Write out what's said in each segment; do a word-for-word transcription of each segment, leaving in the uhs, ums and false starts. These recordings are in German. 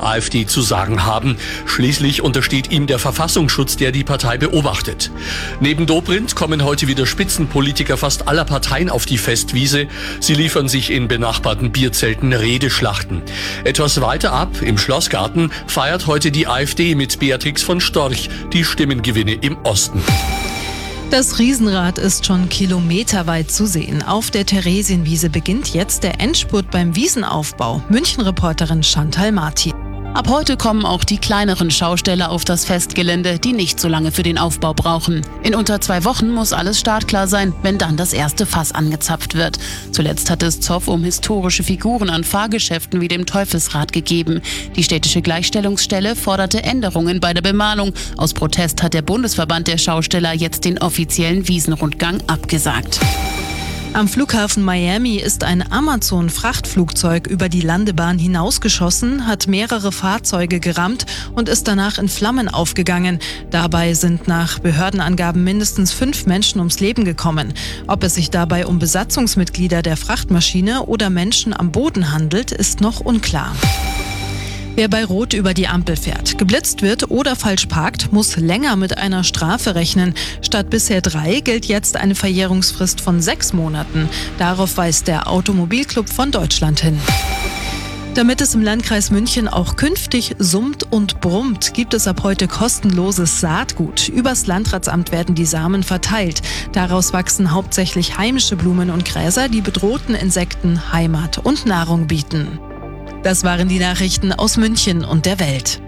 AfD zu sagen haben. Schließlich untersteht ihm der Verfassungsschutz, der die Partei beobachtet. Neben Dobrindt kommen heute wieder Spitzenpolitiker fast aller Parteien auf die Festwiese. Sie liefern sich in benachbarten Bierzelten Redeschlachten. Etwas weiter ab, im Schlossgarten, feiert heute die AfD mit Beatrix von Storch die Stimmengewinne im Osten. Das Riesenrad ist schon kilometerweit zu sehen. Auf der Theresienwiese beginnt jetzt der Endspurt beim Wiesenaufbau. München-Reporterin Chantal Martin. Ab heute kommen auch die kleineren Schausteller auf das Festgelände, die nicht so lange für den Aufbau brauchen. In unter zwei Wochen muss alles startklar sein, wenn dann das erste Fass angezapft wird. Zuletzt hat es Zoff um historische Figuren an Fahrgeschäften wie dem Teufelsrad gegeben. Die städtische Gleichstellungsstelle forderte Änderungen bei der Bemalung. Aus Protest hat der Bundesverband der Schausteller jetzt den offiziellen Wiesenrundgang abgesagt. Am Flughafen Miami ist ein Amazon-Frachtflugzeug über die Landebahn hinausgeschossen, hat mehrere Fahrzeuge gerammt und ist danach in Flammen aufgegangen. Dabei sind nach Behördenangaben mindestens fünf Menschen ums Leben gekommen. Ob es sich dabei um Besatzungsmitglieder der Frachtmaschine oder Menschen am Boden handelt, ist noch unklar. Wer bei Rot über die Ampel fährt, geblitzt wird oder falsch parkt, muss länger mit einer Strafe rechnen. Statt bisher drei gilt jetzt eine Verjährungsfrist von sechs Monaten. Darauf weist der Automobilclub von Deutschland hin. Damit es im Landkreis München auch künftig summt und brummt, gibt es ab heute kostenloses Saatgut. Übers Landratsamt werden die Samen verteilt. Daraus wachsen hauptsächlich heimische Blumen und Gräser, die bedrohten Insekten Heimat und Nahrung bieten. Das waren die Nachrichten aus München und der Welt.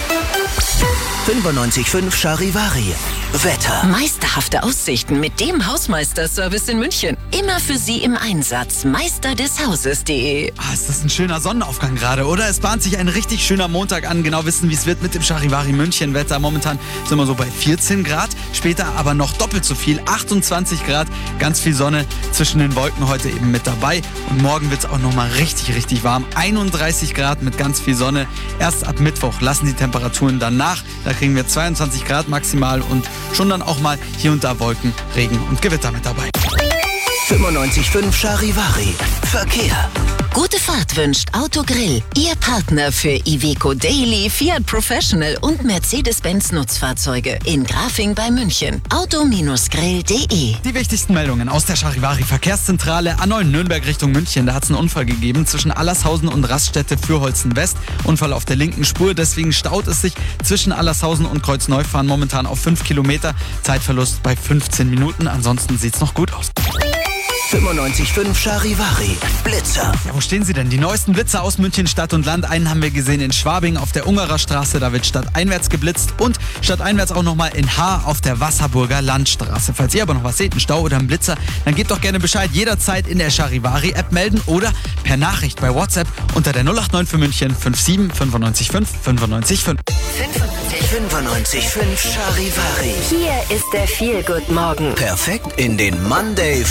fünfundneunzig Komma fünf Charivari. Wetter. Meisterhafte Aussichten mit dem Hausmeister-Service in München. Immer für Sie im Einsatz. meister des hauses punkt de. Ah, ist das ein schöner Sonnenaufgang gerade, oder? Es bahnt sich ein richtig schöner Montag an. Genau wissen, wie es wird mit dem Charivari München Wetter. Momentan sind wir so bei vierzehn Grad. Später aber noch doppelt so viel, achtundzwanzig Grad. Ganz viel Sonne zwischen den Wolken heute eben mit dabei. Und morgen wird es auch nochmal richtig, richtig warm. einunddreißig Grad mit ganz viel Sonne. Erst ab Mittwoch lassen die Temperaturen dann nach. Da kriegen wir zweiundzwanzig Grad maximal und schon dann auch mal hier und da Wolken, Regen und Gewitter mit dabei. fünfundneunzig Komma fünf Charivari. Verkehr. Gute Fahrt wünscht Autogrill. Ihr Partner für Iveco Daily, Fiat Professional und Mercedes-Benz Nutzfahrzeuge. In Grafing bei München. auto grill punkt de. Die wichtigsten Meldungen aus der Charivari Verkehrszentrale A neun Nürnberg Richtung München. Da hat es einen Unfall gegeben zwischen Allershausen und Raststätte Fürholzen West. Unfall auf der linken Spur. Deswegen staut es sich zwischen Allershausen und Kreuzneufahren momentan auf fünf Kilometer. Zeitverlust bei fünfzehn Minuten. Ansonsten sieht es noch gut aus. fünfundneunzig Komma fünf Charivari. Blitzer. Ja, wo stehen sie denn? Die neuesten Blitzer aus München Stadt und Land. Einen haben wir gesehen in Schwabing auf der Ungerer Straße. Da wird stadteinwärts geblitzt. Und stadteinwärts auch nochmal in Haar auf der Wasserburger Landstraße. Falls ihr aber noch was seht, einen Stau oder einen Blitzer, dann gebt doch gerne Bescheid. Jederzeit in der Charivari-App melden oder per Nachricht bei WhatsApp unter der null acht neun für München fünf sieben fünfundneunzig fünf fünfundneunzig fünf. fünfundneunzig Komma fünf Charivari. Hier ist der Feel-Good-Morgen. Perfekt in den Monday